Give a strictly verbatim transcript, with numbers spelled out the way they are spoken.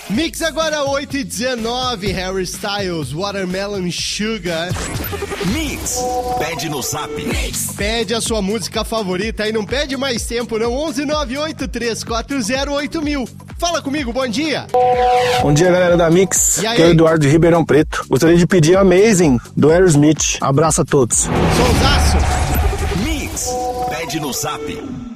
Mix agora oito e dezenove, Harry Styles, Watermelon Sugar. Mix, pede no zap. Mix. Pede a sua música favorita e não pede mais tempo não, onze nove oito três quatro zero oito mil. Fala comigo, bom dia. Bom dia, galera da Mix. E aí? Aqui é o Eduardo de Ribeirão Preto. Gostaria de pedir Amazing, do Aerosmith. Abraço a todos. Sonsaço. Mix, pede no zap.